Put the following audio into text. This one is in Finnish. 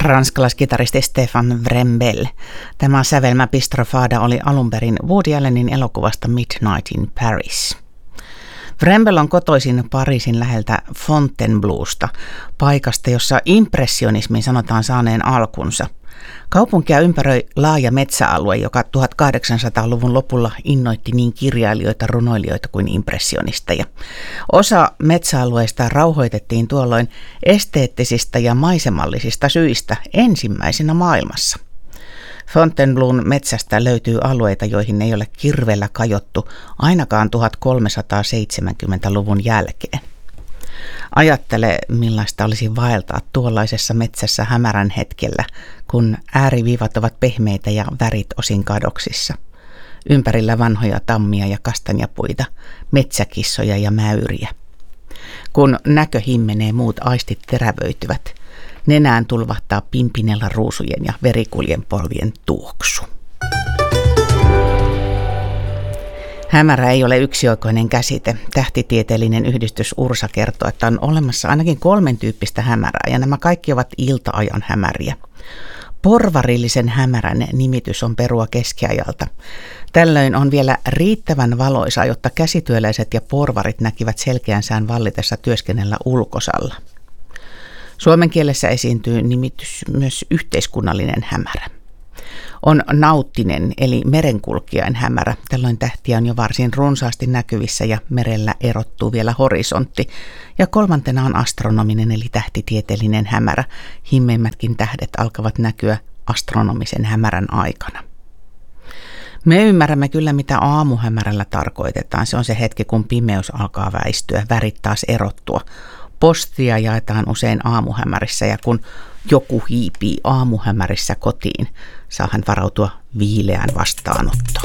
Ranskalaiskitaristi Stéphane Vrembel. Tämä sävelmä Pistrofada oli alun perin Woody Allenin elokuvasta Midnight in Paris. Vrembel on kotoisin Pariisin läheltä Fontainebleausta, paikasta, jossa impressionismi sanotaan saaneen alkunsa. Kaupunkia ympäröi laaja metsäalue, joka 1800-luvun lopulla innoitti niin kirjailijoita, runoilijoita kuin impressionisteja. Osa metsäalueista rauhoitettiin tuolloin esteettisistä ja maisemallisista syistä ensimmäisenä maailmassa. Fontainebleaun metsästä löytyy alueita, joihin ei ole kirveellä kajottu ainakaan 1370-luvun jälkeen. Ajattele, millaista olisi vaeltaa tuollaisessa metsässä hämärän hetkellä, kun ääriviivat ovat pehmeitä ja värit osin kadoksissa. Ympärillä vanhoja tammia ja kastanjapuita, metsäkissoja ja mäyriä. Kun näkö himmenee, muut aistit terävöityvät. Nenään tulvahtaa pimpinellä ruusujen ja verikuljen polvien tuoksu. Hämärä ei ole yksioikoinen käsite. Tähtitieteellinen yhdistys URSA kertoo, että on olemassa ainakin 3 tyyppistä hämärää, ja nämä kaikki ovat ilta-ajan hämäriä. Porvarillisen hämärän nimitys on perua keskiajalta. Tällöin on vielä riittävän valoisa, jotta käsityöläiset ja porvarit näkivät selkeän sään vallitessa työskennellä ulkosalla. Suomen kielessä esiintyy nimitys myös yhteiskunnallinen hämärä. On nauttinen eli merenkulkijain hämärä. Tällöin tähtiä on jo varsin runsaasti näkyvissä ja merellä erottuu vielä horisontti. Ja 3. on astronominen eli tähtitieteellinen hämärä. Himmeimmätkin tähdet alkavat näkyä astronomisen hämärän aikana. Me ymmärrämme kyllä, mitä aamuhämärällä tarkoitetaan. Se on se hetki, kun pimeys alkaa väistyä, värit taas erottua. Postia jaetaan usein aamuhämärissä, ja kun joku hiipii aamuhämärissä kotiin, saa hän varautua viileään vastaanottoon.